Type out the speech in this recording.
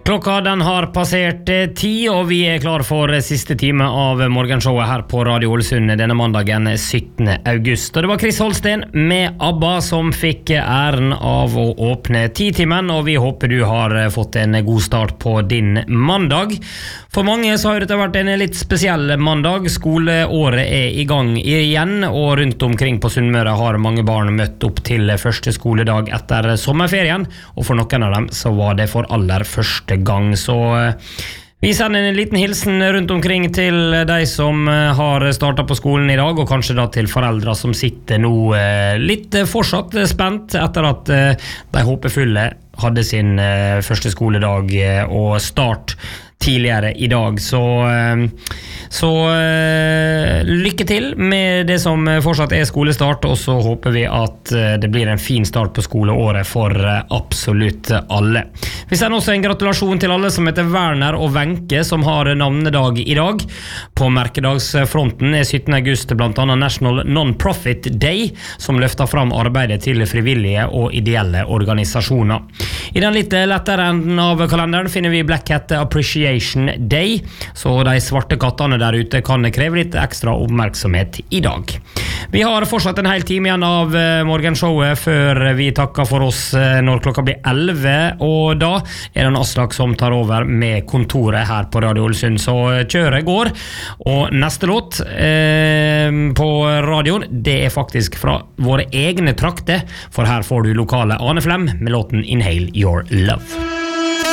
Klokka den har passert 10, og vi klar for siste time av morgenshowet her på Radio Ålesund denne mandagen 17. august. Og det var Chris Holsten med ABBA som fikk æren av å åpne 10-timen, og vi håper du har fått en god start på din mandag. For mange så har dette vært en litt spesiell mandag. Skoleåret i gang igjen, og rundt omkring på Sunnmøre har mange barn møtt opp til første skoledag etter sommerferien, og for noen av dem så var det for aller første gang. Så vi sender en liten hilsen rundt omkring til de som har startet på skolen i dag, og kanskje da til foreldre som sitter nå litt fortsatt spent etter at de håpefulle hadde sin første skoledag og start tidligere i dag. Så lykke til med det som fortsatt skolestart, og så håper vi at det blir en fin start på skoleåret for absolutt alle. Vi sender også en gratulasjon til alle som heter Werner og Wenche, som har navnedag i dag. På merkedagsfronten 17. august blant annet National Non-Profit Day, som løfter fram arbeidet til frivillige og ideelle organisasjoner. I den litt lettere enden av kalenderen finner vi Black Hat Appreciation Day, så de svarte kattene der ute kan kreve litt ekstra oppmerksomhet i dag. Vi har fortsatt en hel time igjen av morgenshowet før vi takker for oss når klokka blir 11, og da det en Aslak som tar over med kontoret her på Radio Ålesund, så kjøret går. Og neste låt på radioen, det faktisk fra våre egne trakter, for her får du lokale Ane Flem med låten Inhale Your Love.